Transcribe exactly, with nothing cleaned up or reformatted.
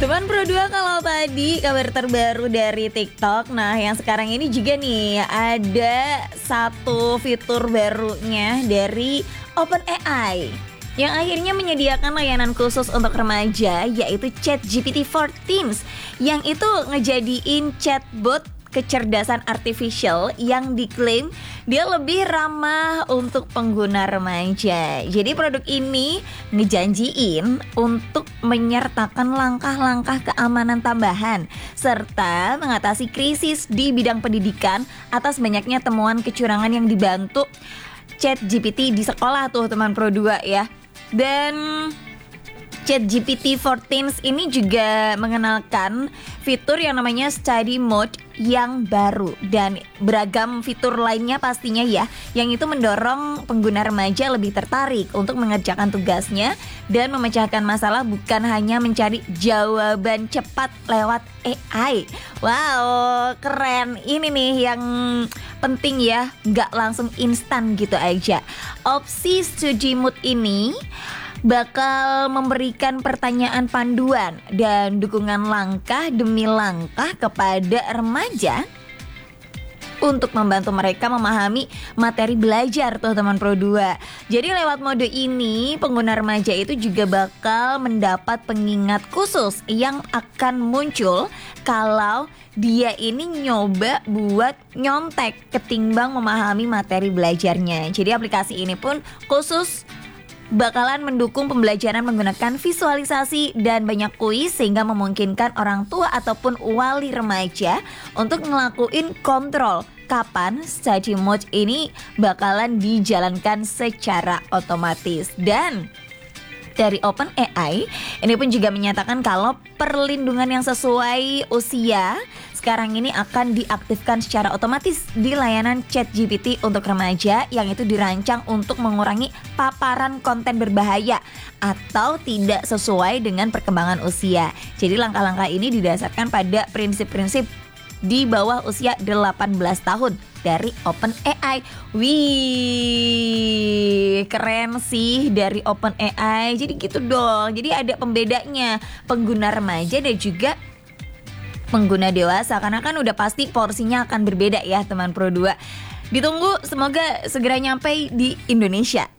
Teman Pro dua, kalau tadi kabar terbaru dari TikTok, nah yang sekarang ini juga nih ada satu fitur barunya dari OpenAI yang akhirnya menyediakan layanan khusus untuk remaja, yaitu ChatGPT for Teens, yang itu ngejadiin chatbot kecerdasan artificial yang diklaim dia lebih ramah untuk pengguna remaja. Jadi produk ini ngejanjiin untuk menyertakan langkah-langkah keamanan tambahan serta mengatasi krisis di bidang pendidikan atas banyaknya temuan kecurangan yang dibantu ChatGPT di sekolah tuh teman Pro dua ya. Dan ChatGPT for Teens ini juga mengenalkan fitur yang namanya Study Mode yang baru dan beragam fitur lainnya pastinya ya, yang itu mendorong pengguna remaja lebih tertarik untuk mengerjakan tugasnya dan memecahkan masalah, bukan hanya mencari jawaban cepat lewat A I. Wow, keren. Ini nih yang penting ya, nggak langsung instan gitu aja. Opsi Study Mode ini bakal memberikan pertanyaan panduan dan dukungan langkah demi langkah kepada remaja untuk membantu mereka memahami materi belajar tuh teman Pro dua. Jadi lewat mode ini pengguna remaja itu juga bakal mendapat pengingat khusus yang akan muncul kalau dia ini nyoba buat nyontek ketimbang memahami materi belajarnya. Jadi aplikasi ini pun khusus bakalan mendukung pembelajaran menggunakan visualisasi dan banyak kuis, sehingga memungkinkan orang tua ataupun wali remaja untuk ngelakuin kontrol kapan study mode ini bakalan dijalankan secara otomatis. Dan dari OpenAI ini pun juga menyatakan kalau perlindungan yang sesuai usia sekarang ini akan diaktifkan secara otomatis di layanan ChatGPT untuk remaja yang itu dirancang untuk mengurangi paparan konten berbahaya atau tidak sesuai dengan perkembangan usia. Jadi langkah-langkah ini didasarkan pada prinsip-prinsip di bawah usia delapan belas tahun dari OpenAI. Wih, keren sih dari OpenAI. Jadi gitu dong. Jadi ada pembedanya pengguna remaja dan juga pengguna dewasa, karena kan udah pasti porsinya akan berbeda ya teman Pro dua. Ditunggu, semoga segera nyampe di Indonesia.